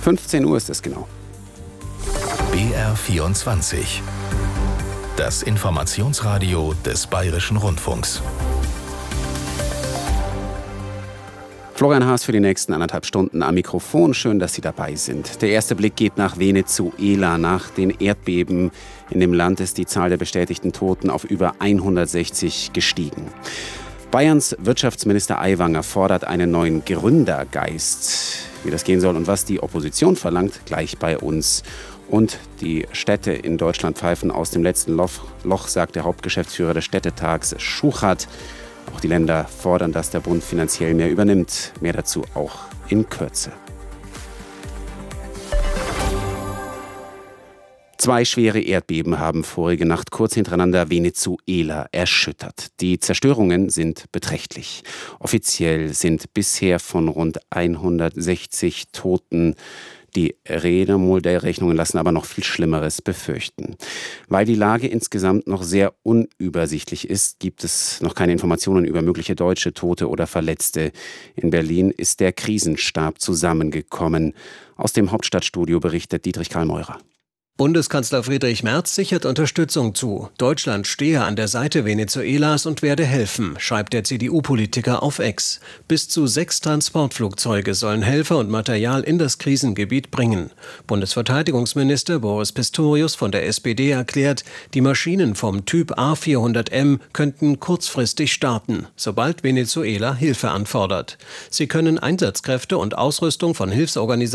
15 Uhr ist es genau. BR24. Das Informationsradio des Bayerischen Rundfunks. Florian Haas für die nächsten 1,5 Stunden am Mikrofon. Schön, dass Sie dabei sind. Der erste Blick geht nach Venezuela. Nach den Erdbeben in dem Land ist die Zahl der bestätigten Toten auf über 160 gestiegen. Bayerns Wirtschaftsminister Aiwanger fordert einen neuen Gründergeist. Wie das gehen soll und was die Opposition verlangt, gleich bei uns. Und die Städte in Deutschland pfeifen aus dem letzten Loch, sagt der Hauptgeschäftsführer des Städtetags Schuchart. Auch die Länder fordern, dass der Bund finanziell mehr übernimmt. Mehr dazu auch in Kürze. 2 schwere Erdbeben haben vorige Nacht kurz hintereinander Venezuela erschüttert. Die Zerstörungen sind beträchtlich. Offiziell sind bisher von rund 160 Toten die Rede. Modellrechnungen lassen aber noch viel Schlimmeres befürchten. Weil die Lage insgesamt noch sehr unübersichtlich ist, gibt es noch keine Informationen über mögliche deutsche Tote oder Verletzte. In Berlin ist der Krisenstab zusammengekommen. Aus dem Hauptstadtstudio berichtet Dietrich Karl Meurer. Bundeskanzler Friedrich Merz sichert Unterstützung zu. Deutschland stehe an der Seite Venezuelas und werde helfen, schreibt der CDU-Politiker auf X. Bis zu 6 Transportflugzeuge sollen Helfer und Material in das Krisengebiet bringen. Bundesverteidigungsminister Boris Pistorius von der SPD erklärt, die Maschinen vom Typ A400M könnten kurzfristig starten, sobald Venezuela Hilfe anfordert. Sie können Einsatzkräfte und Ausrüstung von Hilfsorganisationen